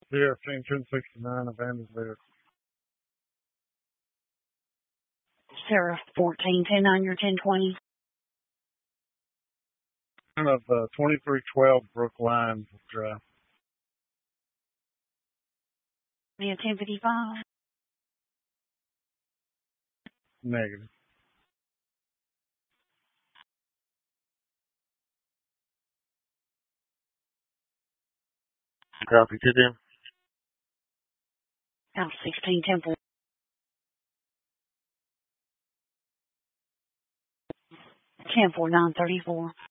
BFC 1069 abandoned vehicle. Sarah 1410 your 1020. Of 2312 Brookline Drive. Yeah, 1055. Negative. Copy, continue. House 16 Temple. 104934.